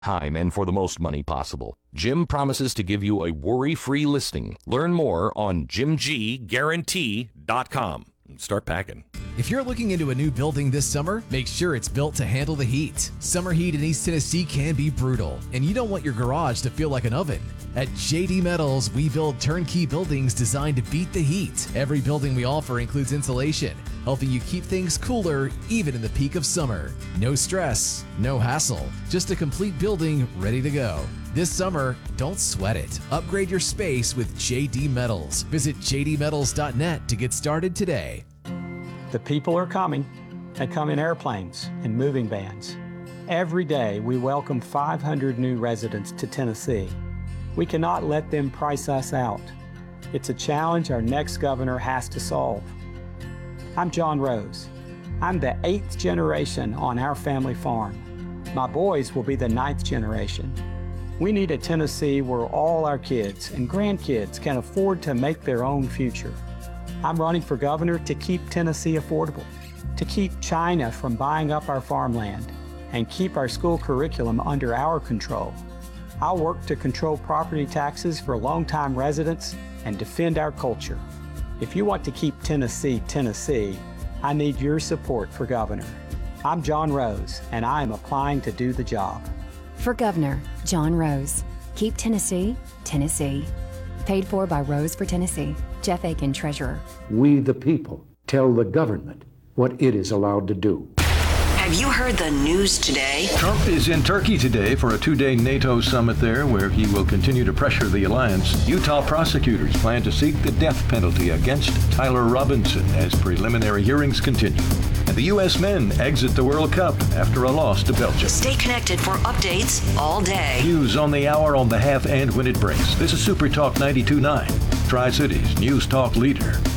time and for the most money possible. Jim promises to give you a worry-free listing. Learn more on JimGGuarantee.com. Start packing. If you're looking into a new building this summer, make sure it's built to handle the heat. Summer heat in East Tennessee can be brutal, and you don't want your garage to feel like an oven. At JD Metals, we build turnkey buildings designed to beat the heat. Every building we offer includes insulation, helping you keep things cooler even in the peak of summer. No stress, no hassle, just a complete building ready to go. This summer, don't sweat it. Upgrade your space with JD Metals. Visit jdmetals.net to get started today. The people are coming. They come in airplanes and moving vans. Every day, we welcome 500 new residents to Tennessee. We cannot let them price us out. It's a challenge our next governor has to solve. I'm John Rose. I'm the 8th generation on our family farm. My boys will be the 9th generation. We need a Tennessee where all our kids and grandkids can afford to make their own future. I'm running for governor to keep Tennessee affordable, to keep China from buying up our farmland, and keep our school curriculum under our control. I'll work to control property taxes for longtime residents and defend our culture. If you want to keep Tennessee, Tennessee, I need your support for governor. I'm John Rose, and I am applying to do the job. For Governor, John Rose. Keep Tennessee, Tennessee. Paid for by Rose for Tennessee. Jeff Aiken, Treasurer. We, the people, tell the government what it is allowed to do. Have you heard the news today? Trump is in Turkey today for a 2-day NATO summit there where he will continue to pressure the alliance. Utah prosecutors plan to seek the death penalty against Tyler Robinson as preliminary hearings continue. And the U.S. men exit the World Cup after a loss to Belgium. Stay connected for updates all day. News on the hour, on the half, and when it breaks. This is Super Talk 92.9, Tri-Cities News Talk leader.